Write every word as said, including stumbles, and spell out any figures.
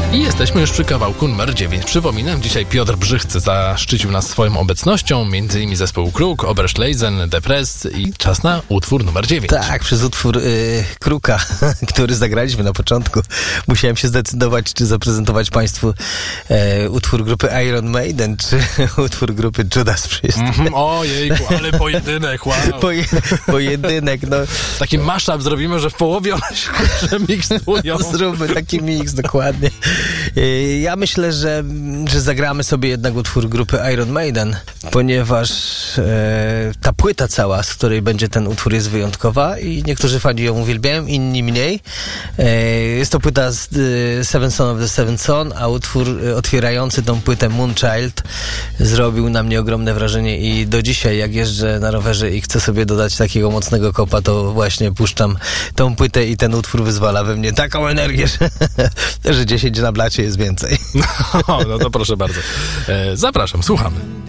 I jesteśmy już przy kawałku numer dziewięć. Przypominam, dzisiaj Piotr Brzychcy zaszczycił nas swoją obecnością, między innymi zespół Kruk, Oberschleisen, Depress i czas na utwór numer dziewięć. Tak, przez utwór y, Kruka, który zagraliśmy na początku, musiałem się zdecydować, czy zaprezentować Państwu e, utwór grupy Iron Maiden, czy utwór grupy Judas Priest. Mm-hmm, ojejku, ale pojedynek, wow. Poje, pojedynek, no. Taki mashup zrobimy, że w połowie one się mikstują. Zróbmy taki miks, dokładnie. Ja myślę, że, że zagramy sobie jednak utwór grupy Iron Maiden, ponieważ e, ta płyta cała, z której będzie ten utwór, jest wyjątkowa i niektórzy fani ją uwielbiają, inni mniej. E, jest to płyta z e, Seven Son of the Seven Son, a utwór e, otwierający tą płytę Moonchild zrobił na mnie ogromne wrażenie i do dzisiaj, jak jeżdżę na rowerze i chcę sobie dodać takiego mocnego kopa, to właśnie puszczam tą płytę i ten utwór wyzwala we mnie taką energię, że, że dziesięć na blacie jest więcej. No, no to proszę bardzo. E, zapraszam, słuchamy.